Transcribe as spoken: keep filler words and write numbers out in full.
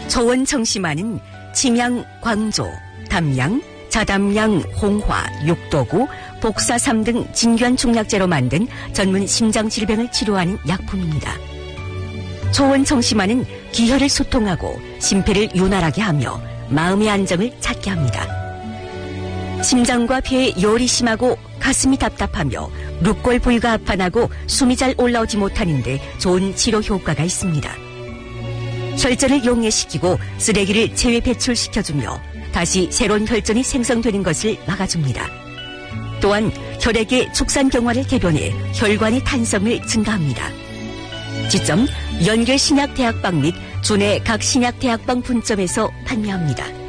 초원청심환은 침양, 광조, 담양, 자담양, 홍화, 육도구, 복사삼 등 진귀한 중약재로 만든 전문 심장질병을 치료하는 약품입니다. 초원청심환은 기혈을 소통하고 심폐를 윤활하게 하며 마음의 안정을 찾게 합니다. 심장과 폐에 열이 심하고 가슴이 답답하며 룻골 부위가 아파나고 숨이 잘 올라오지 못하는데 좋은 치료 효과가 있습니다. 혈전을 용해시키고 쓰레기를 체외 배출시켜주며 다시 새로운 혈전이 생성되는 것을 막아줍니다. 또한 혈액의 축산경화를 개변해 혈관의 탄성을 증가합니다. 지점 연결신약대학방 및 주내 각 신약대학방 분점에서 판매합니다.